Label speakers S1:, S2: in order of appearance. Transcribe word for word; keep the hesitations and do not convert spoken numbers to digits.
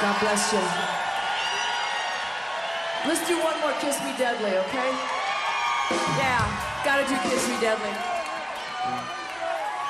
S1: God bless you. Let's do one more Kiss Me Deadly, okay? Yeah, gotta do Kiss Me Deadly.